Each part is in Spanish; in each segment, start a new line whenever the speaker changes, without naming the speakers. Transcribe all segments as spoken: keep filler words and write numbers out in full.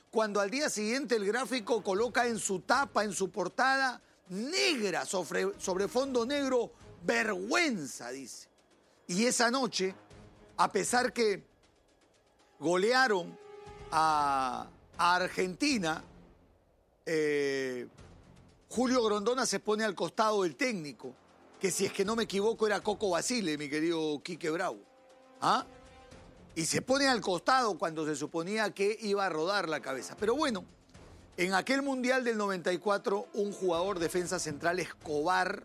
cuando al día siguiente el gráfico coloca en su tapa, en su portada, negra sobre, sobre fondo negro, vergüenza, dice. Y esa noche, a pesar que golearon a, a Argentina, eh, Julio Grondona se pone al costado del técnico, que si es que no me equivoco era Coco Basile, mi querido Quique Bravo. ¿Ah? Y se pone al costado cuando se suponía que iba a rodar la cabeza. Pero bueno, en aquel Mundial del noventa y cuatro, un jugador defensa central, Escobar,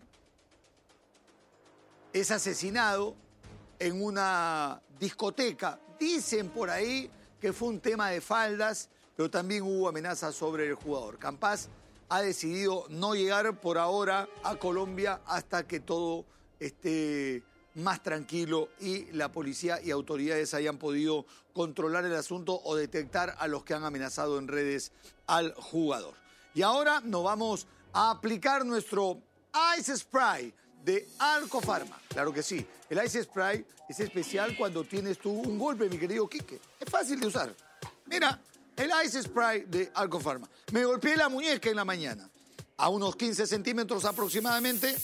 es asesinado en una discoteca. Dicen por ahí que fue un tema de faldas, pero también hubo amenazas sobre el jugador. Campas ha decidido no llegar por ahora a Colombia hasta que todo esté más tranquilo y la policía y autoridades hayan podido controlar el asunto o detectar a los que han amenazado en redes al jugador. Y ahora nos vamos a aplicar nuestro Ice Spray de Alcofarma. Claro que sí, el Ice Spray es especial cuando tienes tú un golpe, mi querido Quique. Es fácil de usar. Mira, el Ice Spray de Alcofarma. Me golpeé la muñeca en la mañana, a unos quince centímetros aproximadamente.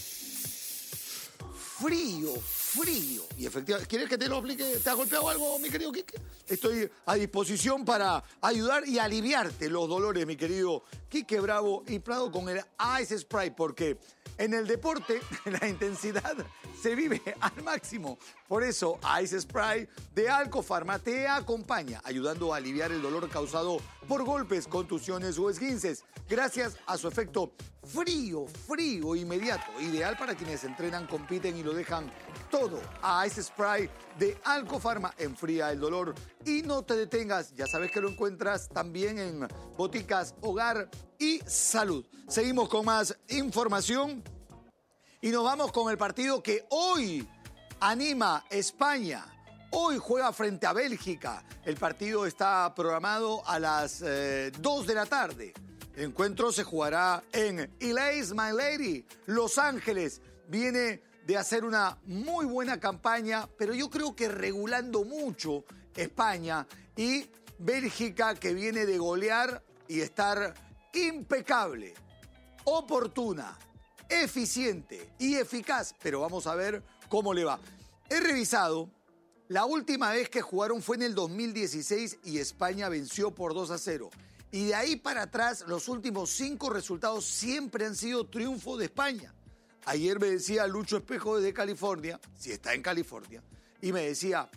Frío, frío. Y efectivamente, ¿quieres que te lo aplique? ¿Te has golpeado algo, mi querido Quique? Estoy a disposición para ayudar y aliviarte los dolores, mi querido Quique Bravo, inflado con el Ice Spray, porque en el deporte la intensidad se vive al máximo. Por eso, Ice Spray de Alcofarma te acompaña, ayudando a aliviar el dolor causado por golpes, contusiones o esguinces, gracias a su efecto frío, frío, inmediato, ideal para quienes entrenan, compiten y lo dejan todo. A Ice Spray de Alcofarma enfría el dolor y no te detengas. Ya sabes que lo encuentras también en Boticas Hogar y Salud. Seguimos con más información y nos vamos con el partido que hoy anima España. Hoy juega frente a Bélgica. El partido está programado a las eh, dos de la tarde. El encuentro se jugará en Ilaise My Lady, Los Ángeles. Viene de hacer una muy buena campaña, pero yo creo que regulando mucho España, y Bélgica, que viene de golear y estar impecable, oportuna, eficiente y eficaz. Pero vamos a ver cómo le va. He revisado, la última vez que jugaron fue en el dos mil dieciséis y España venció por dos a cero. Y de ahí para atrás, los últimos cinco resultados siempre han sido triunfo de España. Ayer me decía Lucho Espejo desde California, si está en California, y me decía,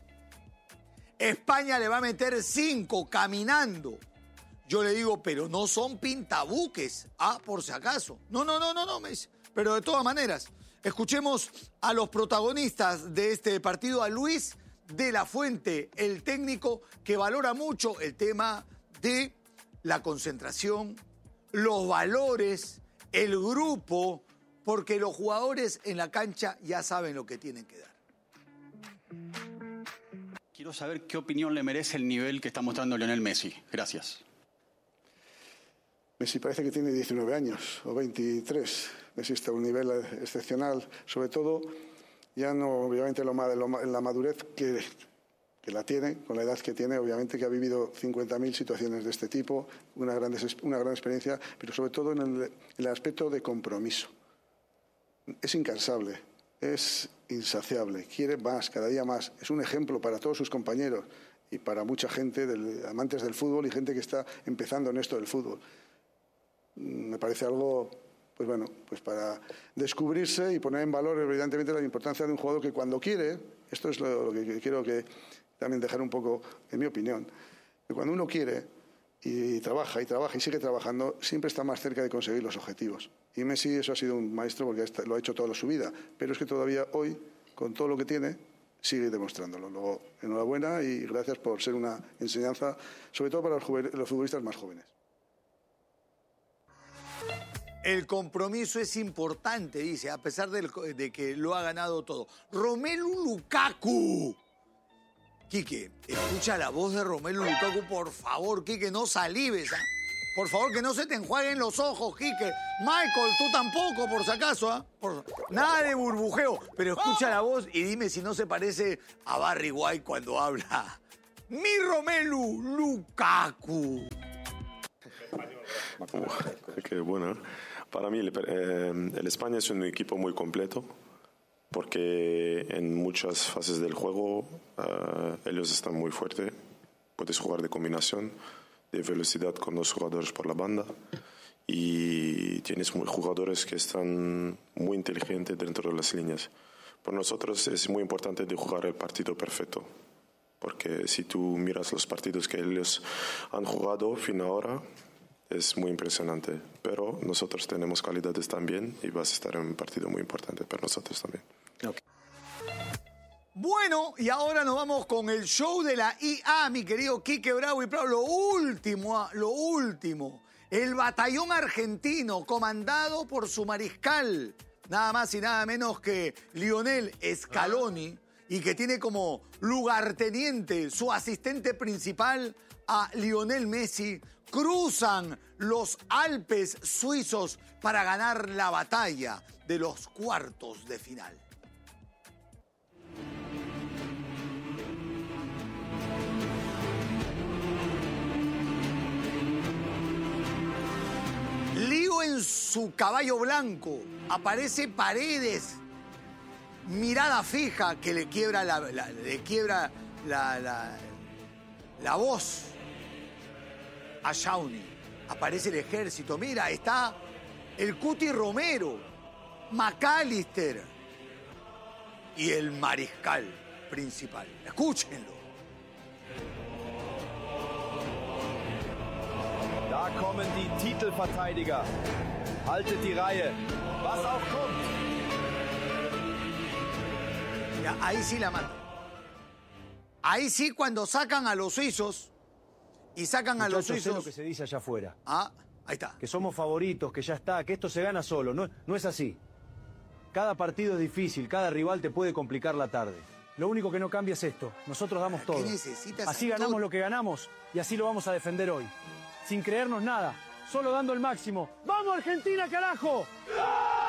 España le va a meter cinco caminando. Yo le digo, pero no son pintabuques, ah, por si acaso. No, no, no, no, no, me dice. Pero de todas maneras, escuchemos a los protagonistas de este partido, a Luis de la Fuente, el técnico que valora mucho el tema de la concentración, los valores, el grupo, porque los jugadores en la cancha ya saben lo que tienen que dar.
Quiero saber qué opinión le merece el nivel que está mostrando Lionel Messi. Gracias.
Messi parece que tiene diecinueve años o veintitrés. Messi está a un nivel excepcional, sobre todo ya no obviamente lo, lo, la madurez que, que la tiene, con la edad que tiene, obviamente que ha vivido cincuenta mil situaciones de este tipo, una gran, una gran experiencia, pero sobre todo en el, en el aspecto de compromiso. Es incansable, es insaciable, quiere más, cada día más. Es un ejemplo para todos sus compañeros y para mucha gente, del, amantes del fútbol y gente que está empezando en esto del fútbol. Me parece algo, pues bueno, pues para descubrirse y poner en valor evidentemente la importancia de un jugador que cuando quiere, esto es lo, lo que quiero que también dejar un poco, en mi opinión, que cuando uno quiere y trabaja y trabaja y sigue trabajando, siempre está más cerca de conseguir los objetivos. Y Messi eso ha sido un maestro porque lo ha hecho toda su vida, pero es que todavía hoy, con todo lo que tiene, sigue demostrándolo. Luego, enhorabuena y gracias por ser una enseñanza, sobre todo para los, los futbolistas más jóvenes.
El compromiso es importante, dice, a pesar de, de que lo ha ganado todo. Romelu Lukaku. Quique, escucha la voz de Romelu Lukaku, por favor, Quique, no salives, ¿ah? Por favor, que no se te enjuaguen los ojos, Quique. Michael, tú tampoco, por si acaso, ¿ah? Por... Nada de burbujeo, pero escucha la voz y dime si no se parece a Barry White cuando habla. Mi Romelu Lukaku.
Uh, qué bueno. Para mí, el, eh, el España es un equipo muy completo, porque en muchas fases del juego uh, ellos están muy fuertes. Puedes jugar de combinación, de velocidad con dos jugadores por la banda, y tienes muy, jugadores que están muy inteligentes dentro de las líneas. Para nosotros es muy importante de jugar el partido perfecto, porque si tú miras los partidos que ellos han jugado fin ahora, es muy impresionante. Pero nosotros tenemos calidades también y vas a estar en un partido muy importante para nosotros también.
Okay. Bueno, y ahora nos vamos con el show de la I A, mi querido Quique Bravo y Prado. Lo último, lo último. El batallón argentino, comandado por su mariscal, nada más y nada menos que Lionel Scaloni, y que tiene como lugarteniente, su asistente principal, a Lionel Messi, cruzan los Alpes suizos para ganar la batalla de los cuartos de final. Lío en su caballo blanco, aparece Paredes, mirada fija que le quiebra la, la, le quiebra la, la, la voz a Shawnee. Aparece el ejército, mira, está el Cuti Romero, McAllister y el mariscal principal. Escúchenlo.
Da kommen die Titelverteidiger. Haltet die Reihe. Was auch kommt.
Ya, ahí sí la matan. Ahí sí, cuando sacan a los suizos y sacan
Muchachos,
a los suizos.
sé lo que se dice allá afuera.
Ah, ahí está.
Que somos favoritos, que ya está, que esto se gana solo. No, no es así. Cada partido es difícil, cada rival te puede complicar la tarde. Lo único que no cambia es esto. Nosotros damos todo.
necesitas
Así
a
ganamos
todo?
lo que ganamos y así lo vamos a defender hoy. Sin creernos nada, solo dando el máximo. ¡Vamos, Argentina, carajo!